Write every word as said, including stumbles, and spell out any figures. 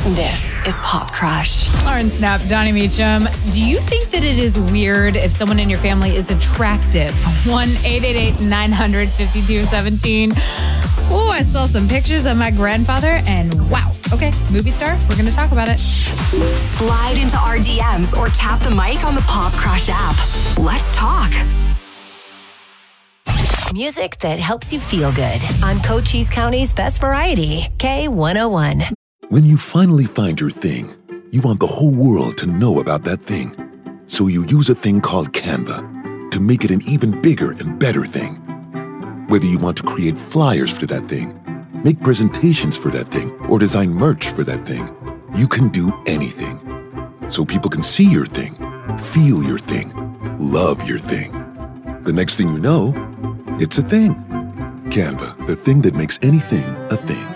This is Pop Crush. Lauren Snap, Donnie Meacham. Do you think that it is weird if someone in your family is attractive? one eight eight eight nine hundred fifty-two seventeen. Oh, I saw some pictures of my grandfather and wow. Okay, movie star, we're going to talk about it. Slide into our D Ms or tap the mic on the Pop Crush app. Let's talk. Music that helps you feel good on Cochise County's best variety, K one oh one. When you finally find your thing, you want the whole world to know about that thing. So you use a thing called Canva to make it an even bigger and better thing. Whether you want to create flyers for that thing, make presentations for that thing, or design merch for that thing, you can do anything. So people can see your thing, feel your thing, love your thing. The next thing you know, it's a thing. Canva, the thing that makes anything a thing.